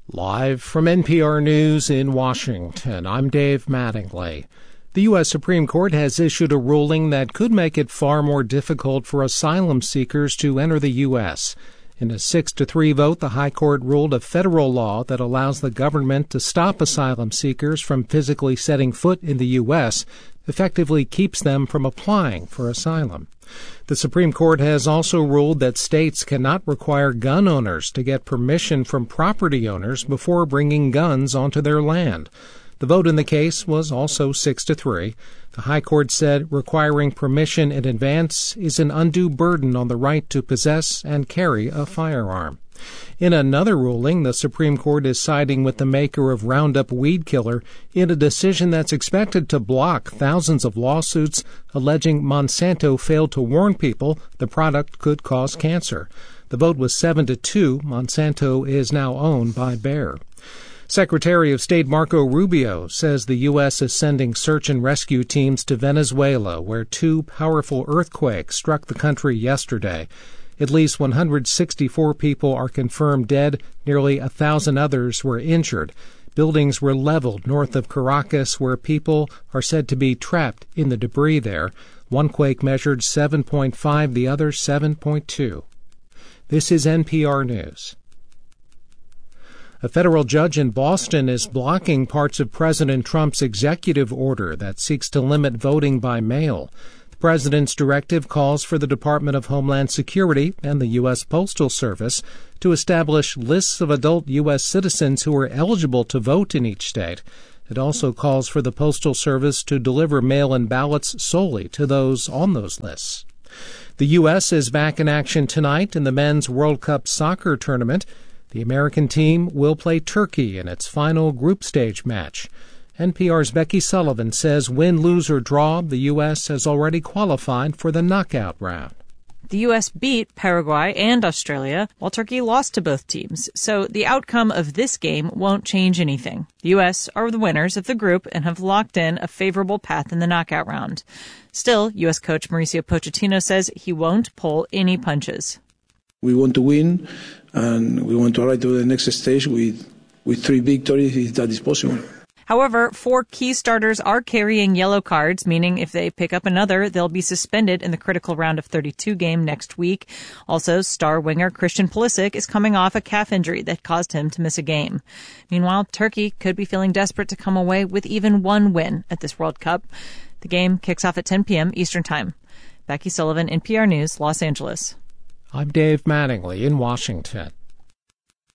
Live from NPR News in Washington, I'm Dave Mattingly. The U.S. Supreme Court has issued a ruling that could make it far more difficult for asylum seekers to enter the U.S. In a 6-3 vote, the High Court ruled a federal law that allows the government to stop asylum seekers from physically setting foot in the U.S. effectively keeps them from applying for asylum. The Supreme Court has also ruled that states cannot require gun owners to get permission from property owners before bringing guns onto their land. The vote in the case was also 6-3. The High Court said requiring permission in advance is an undue burden on the right to possess and carry a firearm. In another ruling, the Supreme Court is siding with the maker of Roundup weed killer in a decision that's expected to block thousands of lawsuits alleging Monsanto failed to warn people the product could cause cancer. The vote was 7-2. Monsanto is now owned by Bayer. Secretary of State Marco Rubio says the U.S. is sending search and rescue teams to Venezuela, where two powerful earthquakes struck the country yesterday. At least 164 people are confirmed dead. Nearly 1,000 others were injured. Buildings were leveled north of Caracas, where people are said to be trapped in the debris there. One quake measured 7.5, the other 7.2. This is NPR News. A federal judge in Boston is blocking parts of President Trump's executive order that seeks to limit voting by mail. The president's directive calls for the Department of Homeland Security and the U.S. Postal Service to establish lists of adult U.S. citizens who are eligible to vote in each state. It also calls for the Postal Service to deliver mail-in ballots solely to those on those lists. The U.S. is back in action tonight in the Men's World Cup soccer tournament. The American team will play Turkey in its final group stage match. NPR's Becky Sullivan says win, lose, or draw, the U.S. has already qualified for the knockout round. The U.S. beat Paraguay and Australia, while Turkey lost to both teams. So the outcome of this game won't change anything. The U.S. are the winners of the group and have locked in a favorable path in the knockout round. Still, U.S. coach Mauricio Pochettino says he won't pull any punches. We want to win, and we want to arrive to the next stage with 3 victories if that is possible. However, 4 key starters are carrying yellow cards, meaning if they pick up another, they'll be suspended in the critical round of 32 game next week. Also, star winger Christian Pulisic is coming off a calf injury that caused him to miss a game. Meanwhile, Turkey could be feeling desperate to come away with even one win at this World Cup. The game kicks off at 10 p.m. Eastern Time. Becky Sullivan, NPR News, Los Angeles. I'm Dave Mattingly in Washington.